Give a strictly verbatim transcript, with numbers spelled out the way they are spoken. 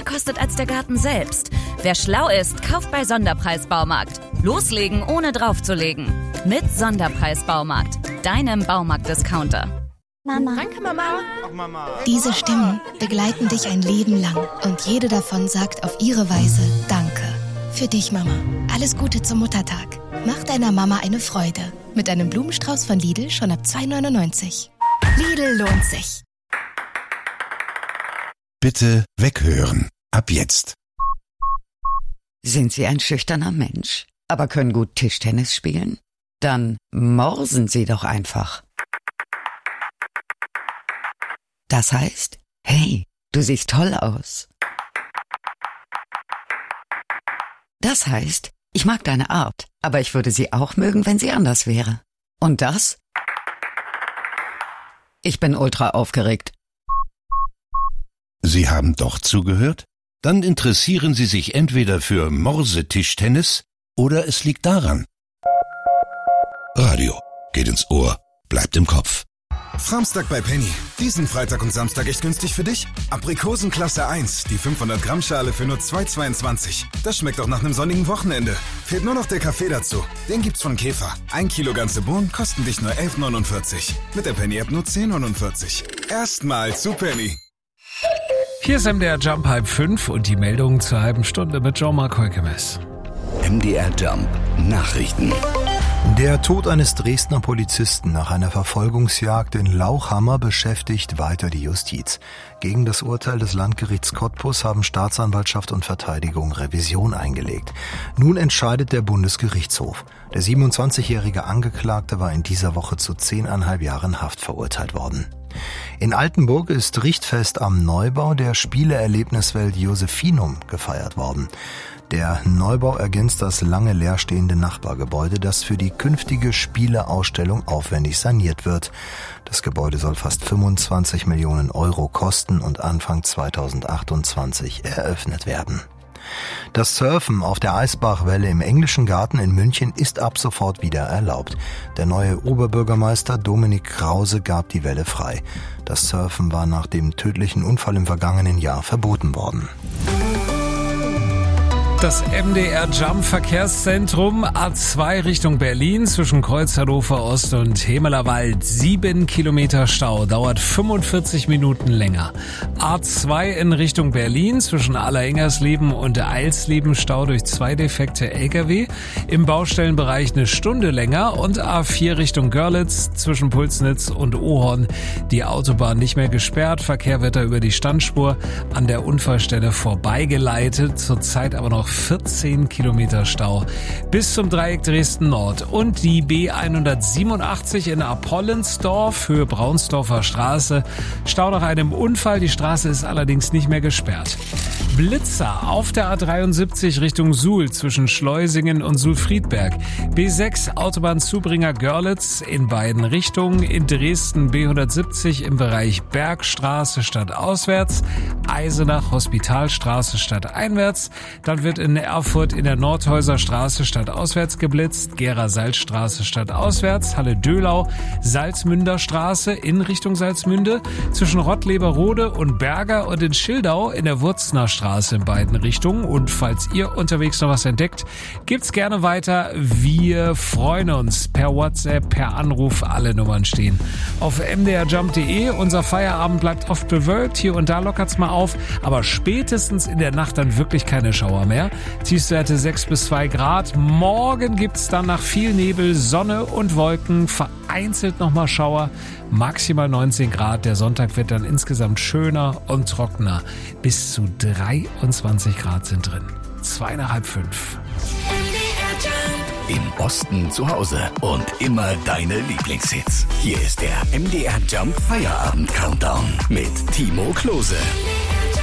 kostet als der Garten selbst. Wer schlau ist, kauft bei Sonderpreis Baumarkt. Loslegen, ohne draufzulegen. Mit Sonderpreis Baumarkt, deinem Baumarkt-Discounter. Mama. Danke, Mama. Ach, Mama. Diese Stimmen begleiten dich ein Leben lang und jede davon sagt auf ihre Weise Danke. Für dich, Mama. Alles Gute zum Muttertag. Mach deiner Mama eine Freude. Mit einem Blumenstrauß von Lidl schon ab zwei neunundneunzig. Lidl lohnt sich. Bitte weghören. Ab jetzt. Sind Sie ein schüchterner Mensch, aber können gut Tischtennis spielen? Dann morsen Sie doch einfach. Das heißt, hey, du siehst toll aus. Das heißt, ich mag deine Art, aber ich würde sie auch mögen, wenn sie anders wäre. Und das? Ich bin ultra aufgeregt. Sie haben doch zugehört? Dann interessieren Sie sich entweder für Morsetischtennis oder es liegt daran. Radio geht ins Ohr, bleibt im Kopf. Samstag bei Penny. Diesen Freitag und Samstag echt günstig für dich? Aprikosen Klasse eins, die fünfhundert Gramm Schale für nur zwei Euro zweiundzwanzig. Das schmeckt auch nach einem sonnigen Wochenende. Fehlt nur noch der Kaffee dazu. Den gibt's von Käfer. Ein Kilo ganze Bohnen kosten dich nur elf neunundvierzig. Mit der Penny-App nur zehn neunundvierzig. Erstmal zu Penny. Hier ist M D R Jump halb fünf und die Meldungen zur halben Stunde mit Jean-Marc Heukemes. M D R Jump Nachrichten. Der Tod eines Dresdner Polizisten nach einer Verfolgungsjagd in Lauchhammer beschäftigt weiter die Justiz. Gegen das Urteil des Landgerichts Cottbus haben Staatsanwaltschaft und Verteidigung Revision eingelegt. Nun entscheidet der Bundesgerichtshof. Der siebenundzwanzigjährige Angeklagte war in dieser Woche zu zehneinhalb Jahren Haft verurteilt worden. In Altenburg ist Richtfest am Neubau der Spieleerlebniswelt Josephinum gefeiert worden. Der Neubau ergänzt das lange leerstehende Nachbargebäude, das für die künftige Spieleausstellung aufwendig saniert wird. Das Gebäude soll fast fünfundzwanzig Millionen Euro kosten und Anfang zweitausendachtundzwanzig eröffnet werden. Das Surfen auf der Eisbachwelle im Englischen Garten in München ist ab sofort wieder erlaubt. Der neue Oberbürgermeister Dominik Krause gab die Welle frei. Das Surfen war nach dem tödlichen Unfall im vergangenen Jahr verboten worden. Das M D R Jump Verkehrszentrum A zwei Richtung Berlin zwischen Kreuz Hannover Ost und Hemelerwald. Sieben Kilometer Stau, dauert fünfundvierzig Minuten länger. A zwei in Richtung Berlin zwischen Allerengersleben und Eilsleben, Stau durch zwei defekte L K W. Im Baustellenbereich eine Stunde länger. Und A vier Richtung Görlitz zwischen Pulsnitz und Ohorn. Die Autobahn nicht mehr gesperrt. Verkehr wird da über die Standspur an der Unfallstelle vorbeigeleitet. Zurzeit aber noch vierzehn Kilometer Stau bis zum Dreieck Dresden Nord. Und die B hundertsiebenundachtzig in Apollensdorf, Höhe Braunsdorfer Straße. Stau nach einem Unfall, die Straße ist allerdings nicht mehr gesperrt. Blitzer auf der A dreiundsiebzig Richtung Suhl zwischen Schleusingen und Suhl-Friedberg. B sechs Autobahnzubringer Görlitz in beiden Richtungen. In Dresden B hundertsiebzig im Bereich Bergstraße statt auswärts. Eisenach Hospitalstraße statt einwärts. Dann wird in Erfurt in der Nordhäuser Straße statt auswärts geblitzt. Gera-Salzstraße statt auswärts. Halle-Dölau Salzmünder Straße in Richtung Salzmünde. Zwischen Rottleberode und Berger und in Schildau in der Wurzner Straße in beiden Richtungen. Und falls ihr unterwegs noch was entdeckt, gibt's gerne weiter. Wir freuen uns per WhatsApp, per Anruf, alle Nummern stehen auf m d r jump punkt d e. Unser Feierabend bleibt oft bewölkt, hier und da lockert's mal auf, aber spätestens in der Nacht dann wirklich keine Schauer mehr. Tiefstwerte sechs bis zwei Grad. Morgen gibt's dann nach viel Nebel, Sonne und Wolken, vereinzelt nochmal Schauer, maximal neunzehn Grad. Der Sonntag wird dann insgesamt schöner und trockener. Bis zu dreiundzwanzig Grad sind drin. Zweieinhalb fünf. Im Osten zu Hause und immer deine Lieblingshits. Hier ist der M D R Jump Feierabend Countdown mit Timo Klose.